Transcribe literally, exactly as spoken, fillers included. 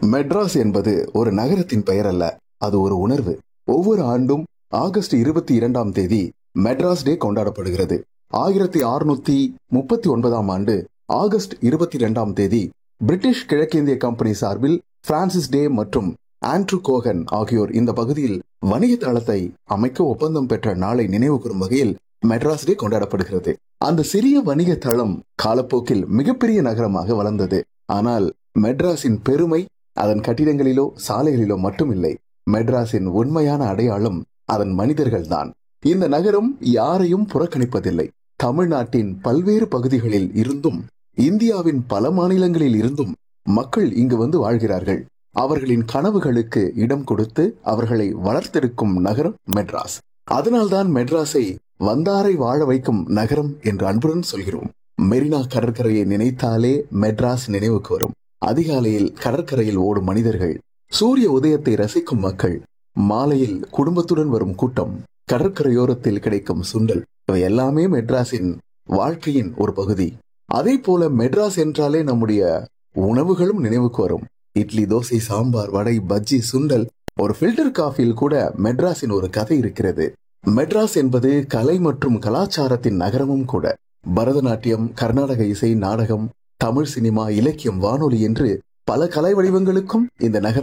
மெட்ராஸ் என்பது ஒரு நகரத்தின் பெயர் அல்ல, அது ஒரு உணர்வு. ஒவ்வொரு ஆண்டும் ஆகஸ்ட் இருபத்தி இரண்டாம் தேதி மெட்ராஸ் டே கொண்டாடப்படுகிறது. ஆயிரத்தி அறுநூத்தி முப்பத்தி ஒன்பதாம் ஆண்டு ஆகஸ்ட் இருபத்தி இரண்டாம் தேதி பிரிட்டிஷ் கிழக்கிந்திய கம்பெனி சார்பில் பிரான்சிஸ் டே மற்றும் ஆண்ட்ரூ கோகன் ஆகியோர் இந்த பகுதியில் வணிக தளத்தை அமைக்க ஒப்பந்தம் பெற்ற நாளை நினைவு கூறும் வகையில் மெட்ராஸ் டே கொண்டாடப்படுகிறது. அந்த சிறிய வணிக தளம் காலப்போக்கில் மிகப்பெரிய நகரமாக வளர்ந்தது. ஆனால் மெட்ராஸின் பெருமை அதன் கட்டிடங்களிலோ சாலைகளிலோ மட்டுமில்லை. மெட்ராஸின் உண்மையான அடையாளம் அதன் மனிதர்கள் தான். இந்த நகரம் யாரையும் புறக்கணிப்பதில்லை. தமிழ்நாட்டின் பல்வேறு பகுதிகளில் இருந்தும் இந்தியாவின் பல மாநிலங்களில் இருந்தும் மக்கள் இங்கு வந்து வாழ்கிறார்கள். அவர்களின் கனவுகளுக்கு இடம் கொடுத்து அவர்களை வளர்த்தெடுக்கும் நகரம் மெட்ராஸ். அதனால்தான் மெட்ராஸை வந்தாரை வாழ வைக்கும் நகரம் என்று அன்புடன் சொல்கிறோம். மெரினா கடற்கரையை நினைத்தாலே மெட்ராஸ் நினைவுக்கு வரும். அதிகாலையில் கடற்கரையில் ஓடும் மனிதர்கள், சூரிய உதயத்தை ரசிக்கும் மக்கள், மாலையில் குடும்பத்துடன் வரும் கூட்டம், கடற்கரையோரத்தில் கிடைக்கும் சுண்டல், இவை எல்லாமே மெட்ராஸின் வாழ்க்கையின் ஒரு பகுதி. அதே போல மெட்ராஸ் என்றாலே நம்முடைய உணவுகளும் நினைவுக்கு வரும். இட்லி, தோசை, சாம்பார், வடை, பஜ்ஜி, சுண்டல். ஒரு ஃபில்டர் காஃபியில் கூட மெட்ராஸின் ஒரு கதை இருக்கிறது. மெட்ராஸ் என்பது கலை மற்றும் கலாச்சாரத்தின் நகரமும் கூட. பரதநாட்டியம், கர்நாடக இசை, நாடகம், தமிழ் சினிமா, இலக்கியம், வானொலி என்று பல கலை வடிவங்களுக்கும் இந்த நகரம்